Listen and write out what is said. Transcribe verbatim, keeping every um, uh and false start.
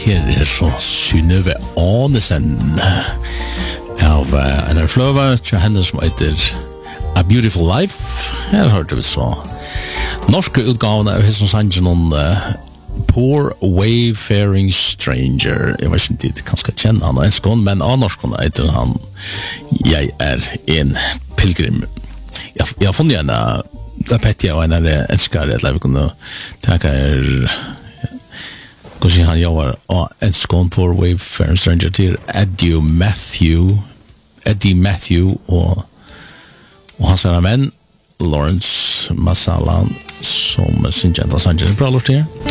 Her er så Synnøve Aanesen av uh, en fløve til henne som heter A Beautiful Life. Her hørte vi så norske utgavene av henne sangen om uh, Poor Wayfaring Stranger. Jeg vet ikke om kanskje kjenne han og en skån, men av norskene heter han Jeg er en pilgrim. Jeg, jeg har funnet en uh, Petja og en av elskere at vi kunne tenke her Kanskje han jobber og en skån på Wayfaring Stranger til Eddie Matthew Eddie Matthew og, og hans venn Lawrence Masala som synes jeg enda sannsynlig bra lort her.